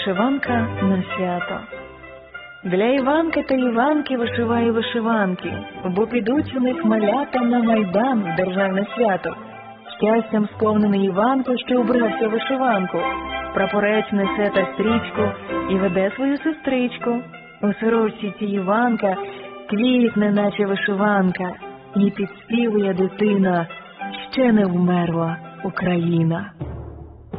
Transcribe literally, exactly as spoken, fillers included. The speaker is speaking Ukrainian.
Вишиванка на свято. Для Іванки та Іванки вишиває вишиванки, бо підуть у них малята на майдан в державне свято. Щастям сповнений Іванко, що убрався в вишиванку, прапорець несе та стрічку і веде свою сестричку. У сорочці цій Іванка квітне, наче вишиванка, і підспівує дитина: ще не вмерла Україна.